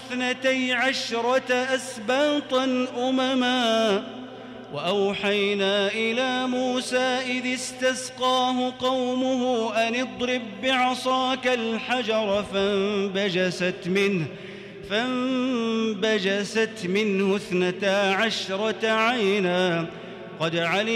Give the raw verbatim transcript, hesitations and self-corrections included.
اثنتي عشرة أسباطا أمما وأوحينا إلى موسى إذ استسقاه قومه أن اضرب بعصاك الحجر فانبجست منه فانبجست منه اثنتا عشرة عينا قد علم